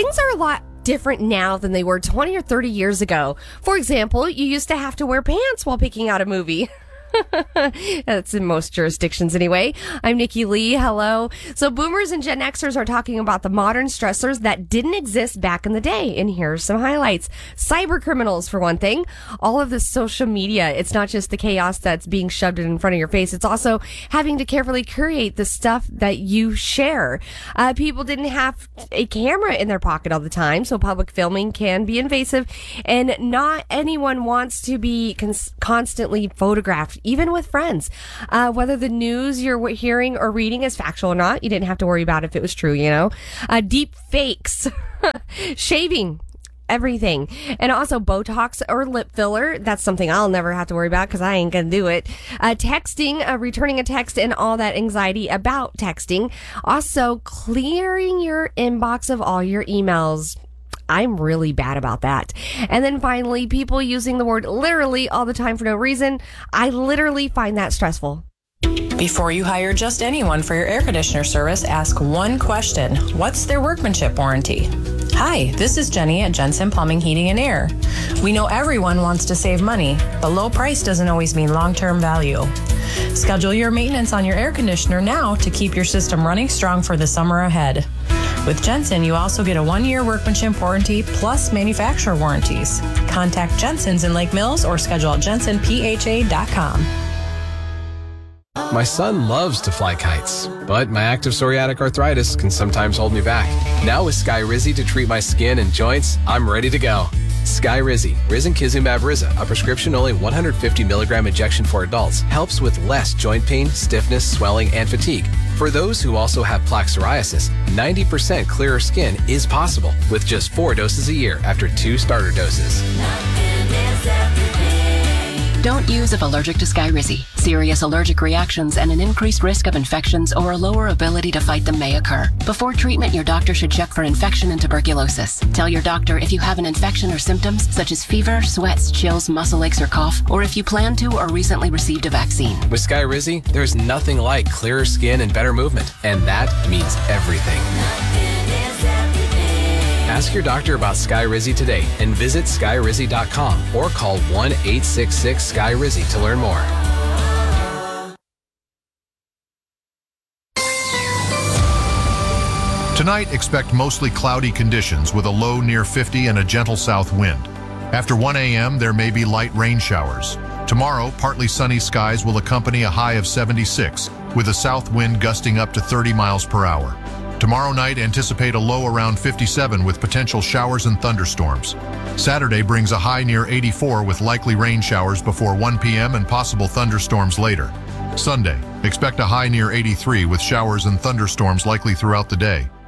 Things are a lot different now than they were 20 or 30 years ago. For example, you used to have to wear pants while picking out a movie. That's in most jurisdictions anyway. I'm Nikki Lee. Hello. So boomers and Gen Xers are talking about the modern stressors that didn't exist back in the day. And here's some highlights. Cyber criminals, for one thing. All of this social media. It's not just the chaos that's being shoved in front of your face. It's also having to carefully curate the stuff that you share. People didn't have a camera in their pocket all the time, so public filming can be invasive. And not anyone wants to be constantly photographed, even with friends. Whether the news you're hearing or reading is factual or not, you didn't have to worry about if it was true, Deep fakes, shaving, everything. And also Botox or lip filler. That's something I'll never have to worry about because I ain't gonna do it. Texting, returning a text and all that anxiety about texting. Also clearing your inbox of all your emails. I'm really bad about that. And then finally, people using the word literally all the time for no reason. I literally find that stressful. Before you hire just anyone for your air conditioner service, ask one question. What's their workmanship warranty? Hi, this is Jenny at Jensen Plumbing, Heating, and Air. We know everyone wants to save money, but low price doesn't always mean long-term value. Schedule your maintenance on your air conditioner now to keep your system running strong for the summer ahead. With Jensen, you also get a 1-year workmanship warranty plus manufacturer warranties. Contact Jensen's in Lake Mills or schedule at jensenpha.com. My son loves to fly kites, but my active psoriatic arthritis can sometimes hold me back. Now with Skyrizi to treat my skin and joints, I'm ready to go. Skyrizi, risankizumab Riza, a prescription-only 150 milligram injection for adults, helps with less joint pain, stiffness, swelling, and fatigue. For those who also have plaque psoriasis, 90% clearer skin is possible with just 4 doses a year after 2 starter doses. Don't use if allergic to Skyrizi. Serious allergic reactions and an increased risk of infections or a lower ability to fight them may occur. Before treatment, your doctor should check for infection and tuberculosis. Tell your doctor if you have an infection or symptoms such as fever, sweats, chills, muscle aches, or cough, or if you plan to or recently received a vaccine. With Skyrizi, there's nothing like clearer skin and better movement, and that means everything. Ask your doctor about Skyrizi today and visit skyrizi.com or call 1-866-SKY-RIZI to learn more. Tonight, expect mostly cloudy conditions with a low near 50 and a gentle south wind. After 1 a.m., there may be light rain showers. Tomorrow, partly sunny skies will accompany a high of 76, with a south wind gusting up to 30 miles per hour. Tomorrow night, anticipate a low around 57 with potential showers and thunderstorms. Saturday brings a high near 84 with likely rain showers before 1 p.m. and possible thunderstorms later. Sunday, expect a high near 83 with showers and thunderstorms likely throughout the day.